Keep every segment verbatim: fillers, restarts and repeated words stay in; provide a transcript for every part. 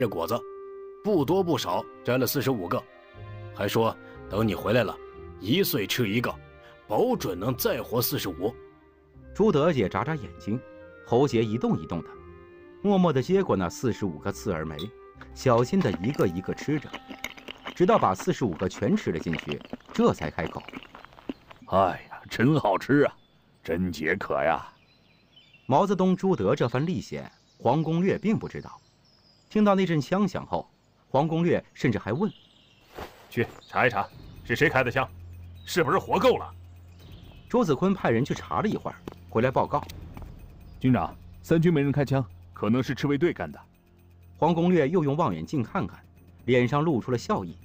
这果子，不多不少摘了四十五个，还说等你回来了，一岁吃一个，保准能再活四十五。 朱德也眨眨眼睛，喉结一动一动的，默默地接过那四十五个刺耳梅，小心地一个一个吃着，直到把四十五个全吃了进去，这才开口：“ 哎呀，真好吃啊，真解渴呀！” 毛泽东、朱德这番历险，黄公略并不知道。听到那阵枪响后，黄公略甚至还问：“ 去查一查，是谁开的枪？是不是火够了？” 周子坤派人去查了一会儿，回来报告：“ 军长，三军没人开枪，可能是赤卫队干的。” 黄公略又用望远镜看看，脸上露出了笑意：“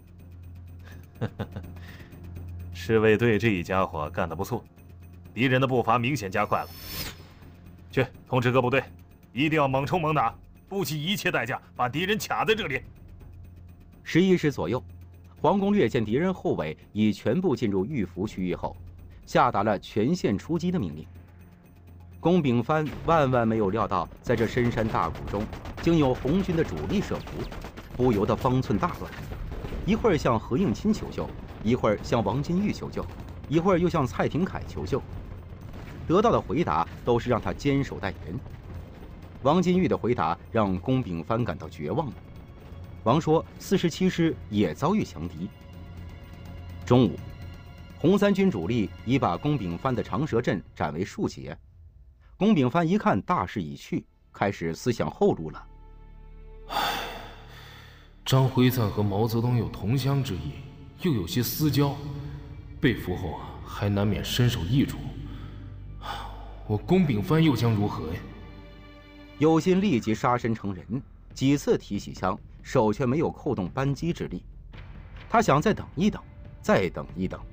赤卫队这一家伙干得不错，敌人的步伐明显加快了。去通知各部队，一定要猛冲猛打，不惜一切代价把敌人卡在这里。” 十一时左右，黄公略见敌人后尾已全部进入预伏区域后，下达了全线出击的命令。龚秉藩万万没有料到，在这深山大谷中，竟有红军的主力设伏，不由得方寸大乱。一会儿向何应钦求救，一会儿向王金玉求救，一会儿又向蔡廷锴求救。得到的回答都是让他坚守待援。王金玉的回答让龚秉藩感到绝望了。王说四十七师也遭遇强敌。中午，红三军主力已把龚秉藩的长蛇阵斩为数截。龚秉藩一看大势已去，开始思想后路了。 唉，张辉粲和毛泽东有同乡之谊，又有些私交，被俘后啊，还难免身首异处。我龚秉藩又将如何呀？ 有心立即杀身成仁，几次提起枪，手却没有扣动扳机之力。他想再等一等，再等一等。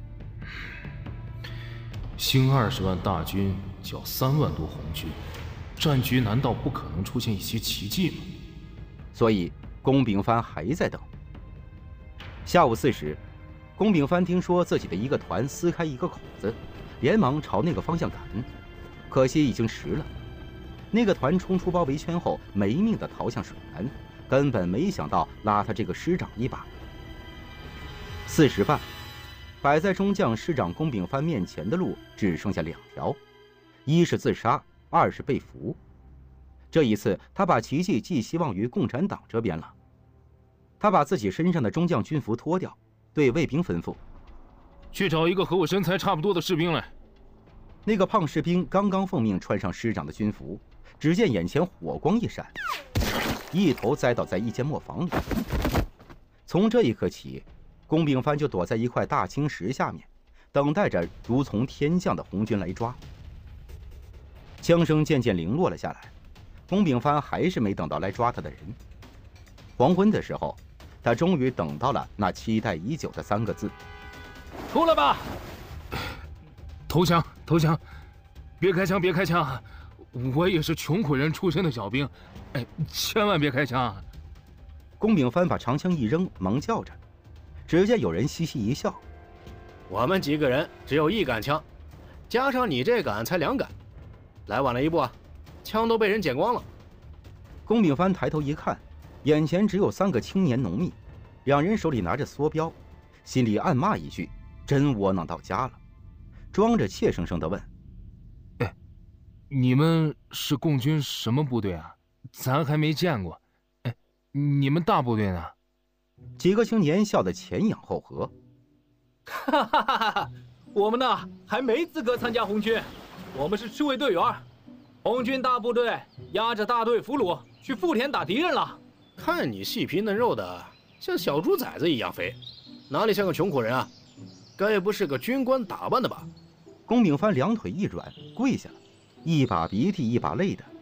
兴二十万大军剿三万多红军，战局难道不可能出现一些奇迹吗？ 所以龚秉藩还在等。下午四时，龚秉藩听说自己的一个团撕开一个口子，连忙朝那个方向赶，可惜已经迟了。那个团冲出包围圈后，没命地逃向水南，根本没想到拉他这个师长一把。四时半，摆在中将师长龚秉藩面前的路只剩下两条，一是自杀，二是被俘。这一次，他把奇迹寄希望于共产党这边了。他把自己身上的中将军服脱掉，对卫兵吩咐：“ 去找一个和我身材差不多的士兵来。” 那个胖士兵刚刚奉命穿上师长的军服，只见眼前火光一闪，一头栽倒在一间磨坊里。从这一刻起，龚秉藩就躲在一块大青石下面，等待着如从天降的红军来抓。枪声渐渐零落了下来，龚秉藩还是没等到来抓他的人。黄昏的时候，他终于等到了那期待已久的三个字：“ 出来吧！”投降，投降！别开枪，别开枪！我也是穷苦人出身的小兵，哎，千万别开枪！ 龚秉藩把长枪一扔，忙叫着。只见有人嘻嘻一笑：“ 我们几个人只有一杆枪，加上你这杆才两杆，来晚了一步啊，枪都被人捡光了。” 龚秉藩抬头一看，眼前只有三个青年农民，两人手里拿着梭镖，心里暗骂一句：“真窝囊到家了。”装着怯生生地问：“ 哎，你们是共军什么部队啊？咱还没见过。哎，你们大部队呢？” 几个青年笑得前仰后合：“ 哈哈哈哈！我们呢还没资格参加红军，我们是赤卫队员。红军大部队押着大队俘虏去富田打敌人了。 看你细皮嫩肉的，像小猪崽子一样肥，哪里像个穷苦人啊？该不是个军官打扮的吧？” 龚秉藩两腿一软，跪下了，一把鼻涕一把泪的：“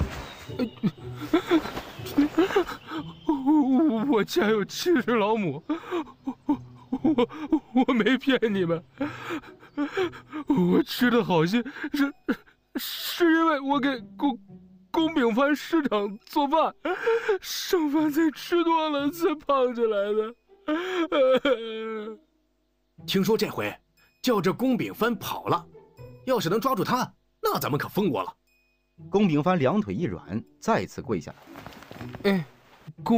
我家有七十老母，我我我没骗你们，我吃的好些是是因为我给龚龚秉藩师长做饭，剩饭菜吃多了才胖起来的。” 听说这回叫这龚秉藩跑了，要是能抓住他，那咱们可疯过了。 龚秉藩两腿一软，再次跪下了：“ 哎，龚